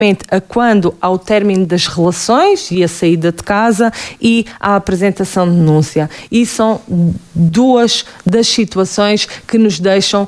a quando ao término das relações e a saída de casa e a apresentação de denúncia. E são duas das situações que nos deixam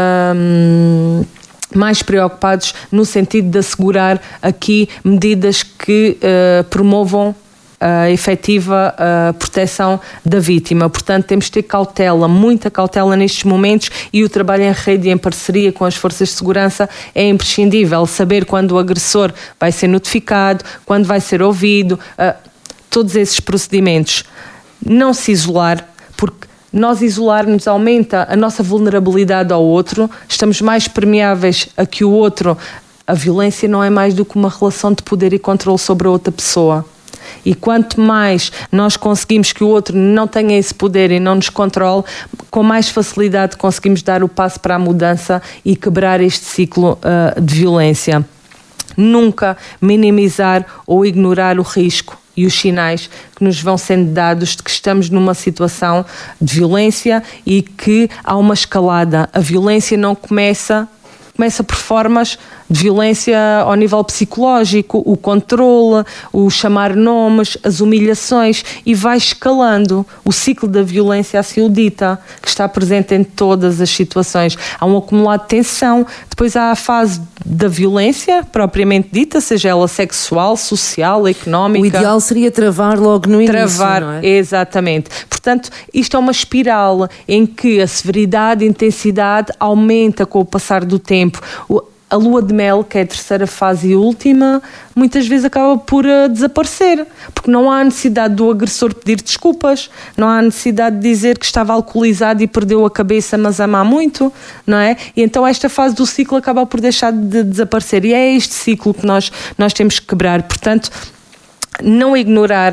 mais preocupados no sentido de assegurar aqui medidas que promovam a efetiva proteção da vítima. Portanto, temos de ter cautela, muita cautela nestes momentos, e o trabalho em rede e em parceria com as forças de segurança é imprescindível. Saber quando o agressor vai ser notificado, quando vai ser ouvido, todos esses procedimentos. Não se isolar, porque nós isolar-nos aumenta a nossa vulnerabilidade ao outro, estamos mais permeáveis a que o outro... A violência não é mais do que uma relação de poder e controle sobre a outra pessoa. E quanto mais nós conseguimos que o outro não tenha esse poder e não nos controle, com mais facilidade conseguimos dar o passo para a mudança e quebrar este ciclo de violência. Nunca minimizar ou ignorar o risco e os sinais que nos vão sendo dados de que estamos numa situação de violência e que há uma escalada. A violência não começa por formas de violência ao nível psicológico, o controle, o chamar nomes, as humilhações, e vai escalando. O ciclo da violência assim o dita, que está presente em todas as situações. Há um acumulado de tensão, depois há a fase da violência propriamente dita, seja ela sexual, social, económica. O ideal seria travar logo no início, travar, não é? Exatamente. Portanto, isto é uma espiral em que a severidade e a intensidade aumenta com o passar do tempo. A lua de mel, que é a terceira fase e última, muitas vezes acaba por desaparecer, porque não há necessidade do agressor pedir desculpas, não há necessidade de dizer que estava alcoolizado e perdeu a cabeça, mas ama muito, não é? E então esta fase do ciclo acaba por deixar de desaparecer, e é este ciclo que nós temos que quebrar. Portanto, não ignorar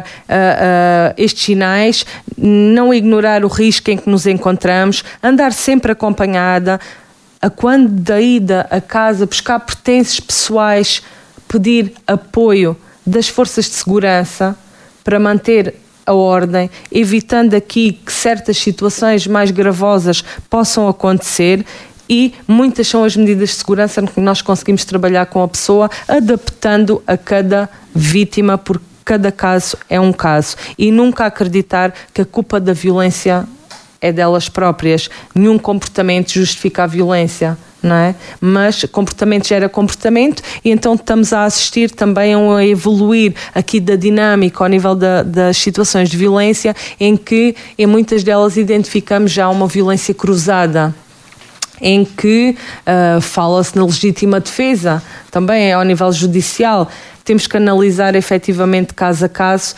estes sinais, não ignorar o risco em que nos encontramos, andar sempre acompanhada, a quando da ida a casa buscar pertences pessoais, pedir apoio das forças de segurança para manter a ordem, evitando aqui que certas situações mais gravosas possam acontecer. E muitas são as medidas de segurança que nós conseguimos trabalhar com a pessoa, adaptando a cada vítima, porque cada caso é um caso. E nunca acreditar que a culpa da violência é delas próprias. Nenhum comportamento justifica a violência, não é? Mas comportamento gera comportamento, e então estamos a assistir também a um evoluir aqui da dinâmica ao nível das situações de violência, em que em muitas delas identificamos já uma violência cruzada, em que fala-se na legítima defesa, também ao nível judicial. Temos que analisar efetivamente caso a caso,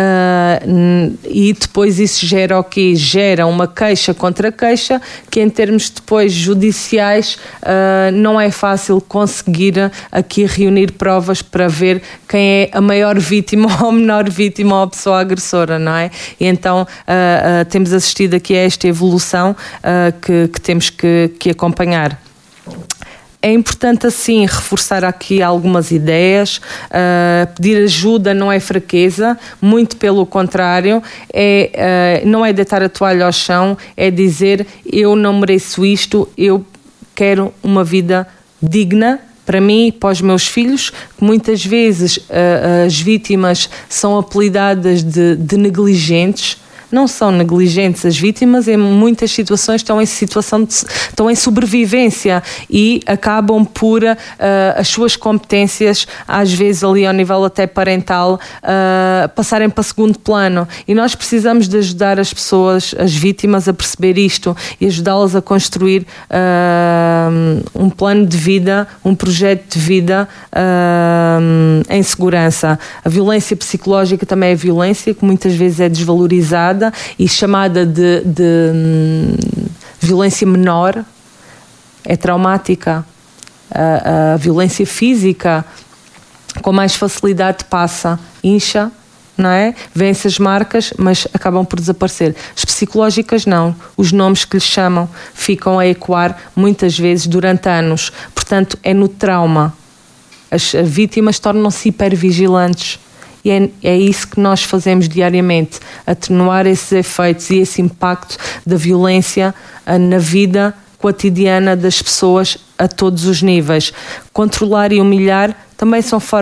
e depois isso gera o quê? Gera uma queixa contra queixa, que em termos depois judiciais não é fácil conseguir aqui reunir provas para ver quem é a maior vítima ou a menor vítima ou a pessoa agressora, não é? E então temos assistido aqui a esta evolução que temos que acompanhar. É importante, assim, reforçar aqui algumas ideias. Pedir ajuda não é fraqueza, muito pelo contrário, não é deitar a toalha ao chão, é dizer: eu não mereço isto, eu quero uma vida digna para mim e para os meus filhos, que muitas vezes as vítimas são apelidadas de negligentes. Não são negligentes as vítimas, em muitas situações estão em sobrevivência e acabam por as suas competências, às vezes ali ao nível até parental, passarem para segundo plano. E nós precisamos de ajudar as pessoas, as vítimas, a perceber isto e ajudá-las a construir um plano de vida, um projeto de vida em segurança. A violência psicológica também é violência, que muitas vezes é desvalorizada e chamada de violência menor, é traumática. A violência física com mais facilidade passa, incha, não é? Vêm-se as marcas, mas acabam por desaparecer. As psicológicas não. Os nomes que lhes chamam ficam a ecoar muitas vezes durante anos. Portanto, é no trauma. As vítimas tornam-se hipervigilantes. E é isso que nós fazemos diariamente, atenuar esses efeitos e esse impacto da violência na vida cotidiana das pessoas a todos os níveis. Controlar e humilhar também são formas